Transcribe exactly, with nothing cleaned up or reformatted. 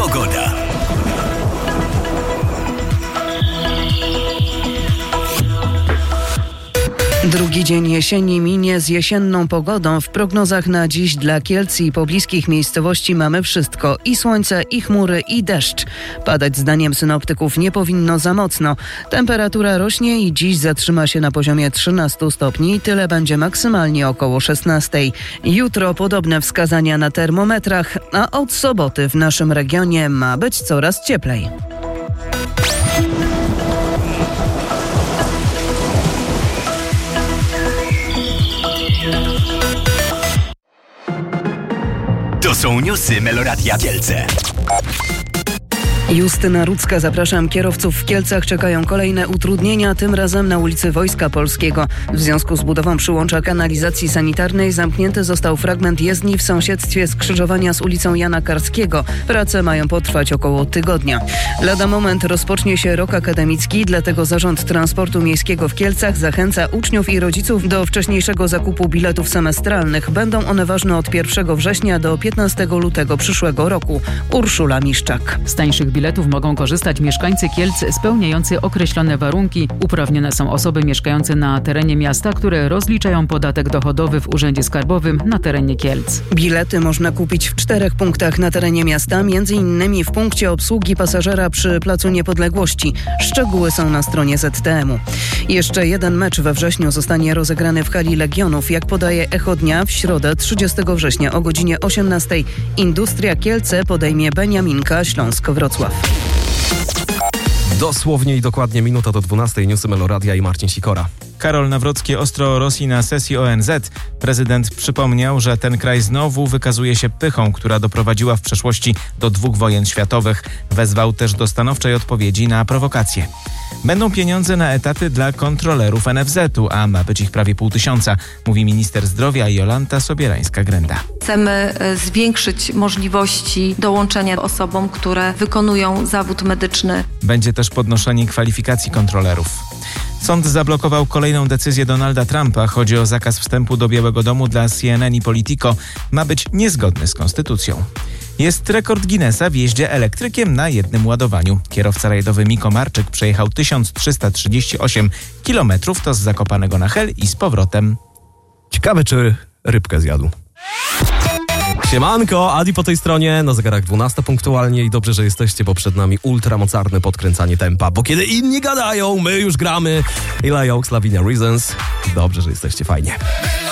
Pogoda. Drugi dzień jesieni minie z jesienną pogodą. W prognozach na dziś dla Kielc i pobliskich miejscowości mamy wszystko. I słońce, i chmury, i deszcz. Padać zdaniem synoptyków nie powinno za mocno. Temperatura rośnie i dziś zatrzyma się na poziomie trzynaście stopni. Tyle będzie maksymalnie około szesnaście. Jutro podobne wskazania na termometrach, a od soboty w naszym regionie ma być coraz cieplej. To są newsy Meloradia Kielce. Justyna Rudzka, zapraszam. Kierowców w Kielcach czekają kolejne utrudnienia, tym razem na ulicy Wojska Polskiego. W związku z budową przyłącza kanalizacji sanitarnej zamknięty został fragment jezdni w sąsiedztwie skrzyżowania z ulicą Jana Karskiego. Prace mają potrwać około tygodnia. Lada moment rozpocznie się rok akademicki, dlatego Zarząd Transportu Miejskiego w Kielcach zachęca uczniów i rodziców do wcześniejszego zakupu biletów semestralnych. Będą one ważne od pierwszego września do piętnastego lutego przyszłego roku. Urszula Miszczak. Z tańszych biletów mogą korzystać mieszkańcy Kielc spełniający określone warunki. Uprawnione są osoby mieszkające na terenie miasta, które rozliczają podatek dochodowy w Urzędzie Skarbowym na terenie Kielc. Bilety można kupić w czterech punktach na terenie miasta, między innymi w punkcie obsługi pasażera przy Placu Niepodległości. Szczegóły są na stronie Z T M u. Jeszcze jeden mecz we wrześniu zostanie rozegrany w hali Legionów. Jak podaje Echo Dnia, w środę trzeciastego września o godzinie osiemnastej Industria Kielce podejmie Beniaminka Śląsk-Wrocław. Dosłownie i dokładnie minuta do dwunastej. Newsy Meloradia i Marcin Sikora. Karol Nawrocki ostro o Rosji na sesji O N Z. Prezydent przypomniał, że ten kraj znowu wykazuje się pychą, która doprowadziła w przeszłości do dwóch wojen światowych. Wezwał też do stanowczej odpowiedzi na prowokacje. Będą pieniądze na etaty dla kontrolerów N F Z u, a ma być ich prawie pół tysiąca, mówi minister zdrowia Jolanta Sobierańska-Grenda. Chcemy zwiększyć możliwości dołączenia osobom, które wykonują zawód medyczny. Będzie też podnoszenie kwalifikacji kontrolerów. Sąd zablokował kolejną decyzję Donalda Trumpa. Chodzi o zakaz wstępu do Białego Domu dla C N N i Politico. Ma być niezgodny z konstytucją. Jest rekord Guinnessa w jeździe elektrykiem na jednym ładowaniu. Kierowca rajdowy Miko Marczyk przejechał tysiąc trzysta trzydzieści osiem kilometrów, to z Zakopanego na Hel i z powrotem. Ciekawe, czy rybkę zjadł. Siemanko, Adi po tej stronie, na zegarach dwunasta punktualnie i dobrze, że jesteście, bo przed nami ultramocarne podkręcanie tempa, bo kiedy inni gadają, my już gramy. Ila Oaks, Lavinia Reasons. Dobrze, że jesteście, fajnie.